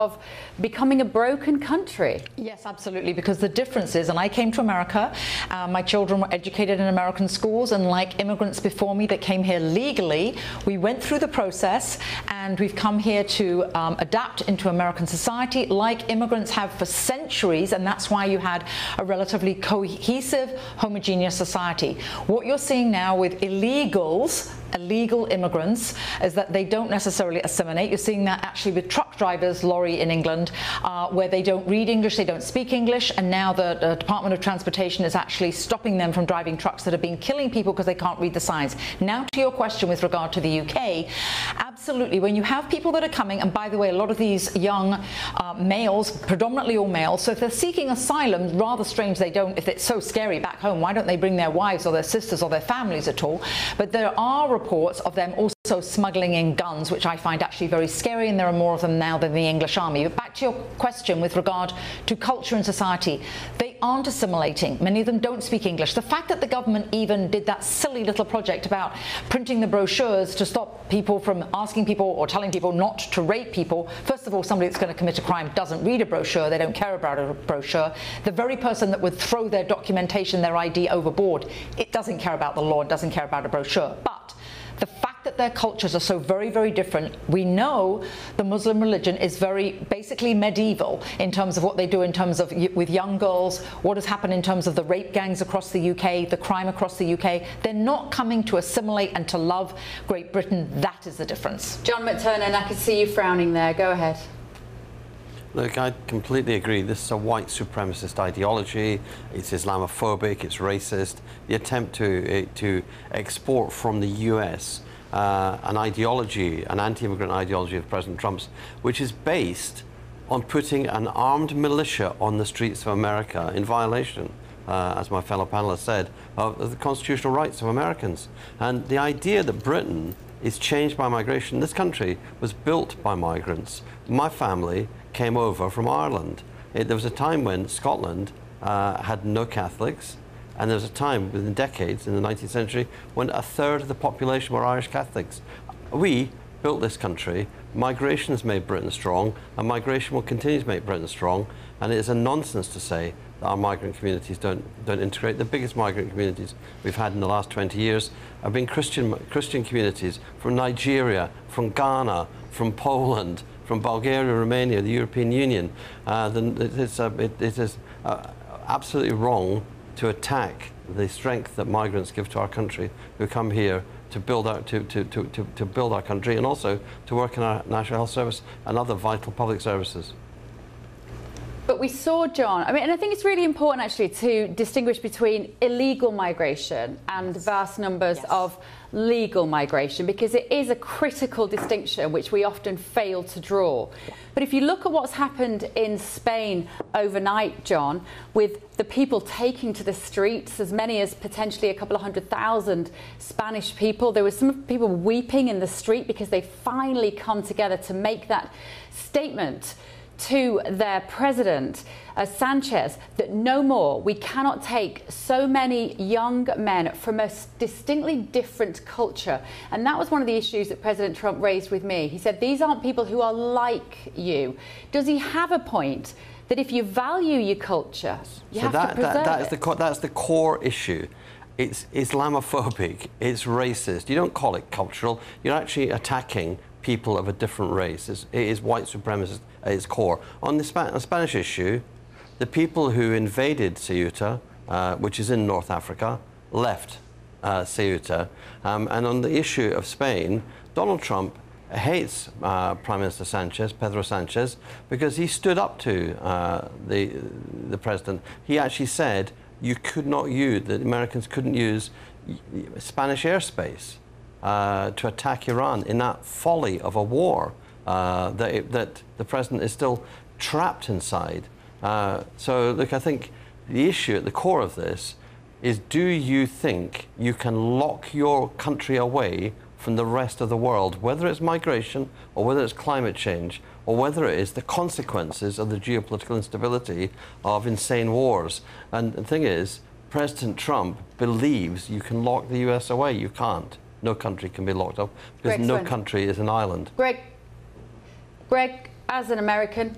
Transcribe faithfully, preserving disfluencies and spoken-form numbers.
of becoming a broken country. Yes, absolutely, because the difference is, and I came to America, uh, my children were educated in American schools, and like immigrants before me that came here legally, we went through the process and we've come here to um, adapt into American society like immigrants have for centuries, and that's why you had a relatively cohesive, homogeneous society. What you're seeing now with illegals, illegal immigrants, is that they don't necessarily assimilate. You're seeing that actually with truck drivers, lorry in England, uh, where they don't read English, they don't speak English, and now the, the Department of Transportation is actually stopping them from driving trucks that have been killing people because they can't read the signs. Now to your question with regard to the U K, absolutely, when you have people that are coming, and by the way, a lot of these young uh, males, predominantly all males, so if they're seeking asylum, rather strange they don't, if it's so scary back home, why don't they bring their wives or their sisters or their families at all? But there are reports of them also smuggling in guns, which I find actually very scary, and there are more of them now than the English army. But back to your question with regard to culture and society, they aren't assimilating. Many of them don't speak English. The fact that the government even did that silly little project about printing the brochures to stop people from asking people or telling people not to rape people, first of all, somebody that's going to commit a crime doesn't read a brochure, they don't care about a brochure. The very person that would throw their documentation, their I D overboard, it doesn't care about the law, it doesn't care about a brochure. But the fact that their cultures are so very, very different, we know the Muslim religion is very basically medieval in terms of what they do in terms of with young girls, what has happened in terms of the rape gangs across the U K, the crime across the U K. They're not coming to assimilate and to love Great Britain. That is the difference. John McTernan, I can see you frowning there. Go ahead. Look, I completely agree. This is a white supremacist ideology. It's Islamophobic, it's racist. The attempt to, uh, to export from the U S uh, an ideology, an anti-immigrant ideology of President Trump's, which is based on putting an armed militia on the streets of America in violation, uh, as my fellow panelists said, of, of the constitutional rights of Americans. And the idea that Britain is changed by migration, this country was built by migrants. My family came over from Ireland. It, there was a time when Scotland uh, had no Catholics, and there was a time within decades in the nineteenth century when a third of the population were Irish Catholics. We built this country. Migration has made Britain strong, and migration will continue to make Britain strong, and it is a nonsense to say that our migrant communities don't, don't integrate. The biggest migrant communities we've had in the last twenty years have been Christian, Christian communities from Nigeria, from Ghana, from Poland, from Bulgaria, Romania, the European Union. Uh, then it is, uh, it, it is uh, absolutely wrong to attack the strength that migrants give to our country, who come here to build our, to, to, to, to, to build our country, and also to work in our National Health Service and other vital public services. But we saw, John, I mean, and I think it's really important actually to distinguish between illegal migration and vast numbers yes. of legal migration, because it is a critical distinction which we often fail to draw. But if you look at what's happened in Spain overnight, John, with the people taking to the streets, as many as potentially a couple of hundred thousand Spanish people, there were some people weeping in the street because they finally come together to make that statement to their president, uh, Sanchez, that no more, we cannot take so many young men from a distinctly different culture. And that was one of the issues that President Trump raised with me. He said, these aren't people who are like you. Does he have a point that if you value your culture, you so have that, to preserve that, that is it? The, that's the core issue. It's Islamophobic, it's racist. You don't call it cultural, you're actually attacking people of a different race. It's, it is white supremacist at its core. On the Sp Spanish issue, the people who invaded Ceuta, uh, which is in North Africa, left uh, Ceuta. Um, and on the issue of Spain, Donald Trump hates uh, Prime Minister Sanchez, Pedro Sanchez, because he stood up to uh, the, the president. He actually said you could not use, that Americans couldn't use Spanish airspace Uh, to attack Iran in that folly of a war uh, that, it, that the president is still trapped inside. Uh, so, look, I think the issue at the core of this is, do you think you can lock your country away from the rest of the world, whether it's migration or whether it's climate change or whether it is the consequences of the geopolitical instability of insane wars? And the thing is, President Trump believes you can lock the U S away. You can't. No country can be locked up because Greg no Swin. country is an island. Greg, Greg, as an American,